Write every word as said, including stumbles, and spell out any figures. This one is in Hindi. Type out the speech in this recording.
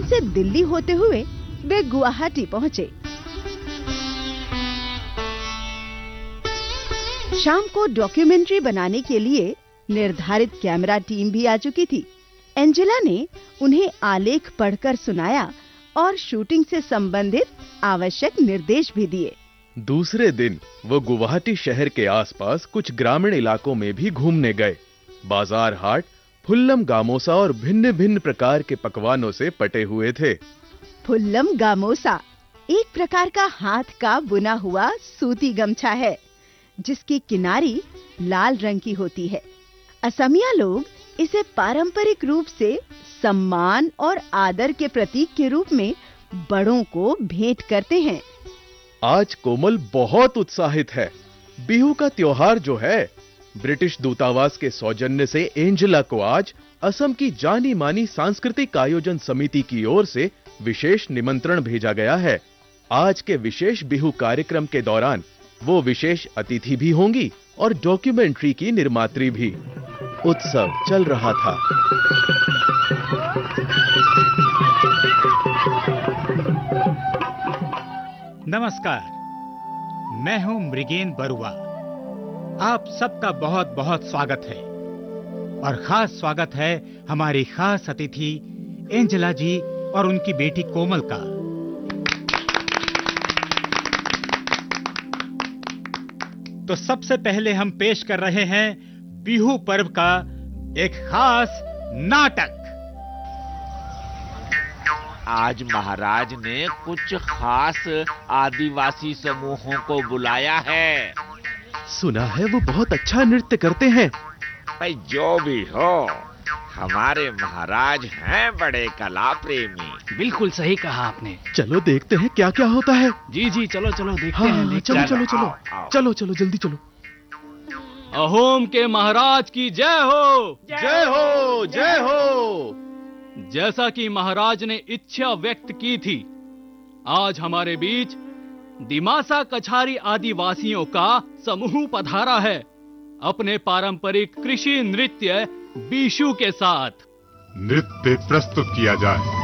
से दिल्ली होते हुए वे गुवाहाटी पहुंचे। शाम को डॉक्यूमेंट्री बनाने के लिए निर्धारित कैमरा टीम भी आ चुकी थी। एंजेला ने उन्हें आलेख पढ़कर सुनाया और शूटिंग से संबंधित आवश्यक निर्देश भी दिए। दूसरे दिन वो गुवाहाटी शहर के आसपास कुछ ग्रामीण इलाकों में भी घूमने गए। बाजार हाट फुल्लम गामोसा और भिन्न भिन्न प्रकार के पकवानों से पटे हुए थे। फुल्लम गामोसा एक प्रकार का हाथ का बुना हुआ सूती गमछा है, जिसकी किनारी लाल रंग की होती है। असमिया लोग इसे पारंपरिक रूप से सम्मान और आदर के प्रतीक के रूप में बड़ों को भेंट करते हैं। आज कोमल बहुत उत्साहित है। बिहू का त्योहार जो है, ब्रिटिश दूतावास के सौजन्य से एंजेला को आज असम की जानी मानी सांस्कृतिक आयोजन समिति की ओर से विशेष निमंत्रण भेजा गया है। आज के विशेष बिहू कार्यक्रम के दौरान वो विशेष अतिथि भी होंगी और डॉक्यूमेंट्री की निर्मात्री भी। उत्सव चल रहा था। नमस्कार, मैं हूं मृगेन बरुआ। आप सबका बहुत बहुत स्वागत है और खास स्वागत है हमारी खास अतिथि एंजेला जी और उनकी बेटी कोमल का। तो सबसे पहले हम पेश कर रहे हैं बिहू पर्व का एक खास नाटक। आज महाराज ने कुछ खास आदिवासी समूहों को बुलाया है। सुना है वो बहुत अच्छा नृत्य करते हैं। भाई जो भी हो, हमारे महाराज हैं बड़े कला प्रेमी। बिल्कुल सही कहा आपने। चलो देखते हैं क्या क्या होता है। जी जी चलो चलो देखते हाँ, हैं। हाँ, चलो चलो चलो आओ, आओ। चलो चलो जल्दी चलो। अहोम के महाराज की जय हो। जय हो जय हो। जैसा कि महाराज ने इच्छा व्यक्त की थी, आज हमारे बीच दिमासा कछारी आदिवासियों का समूह पधारा है अपने पारंपरिक कृषि नृत्य बीशू के साथ। नृत्य प्रस्तुत किया जाए।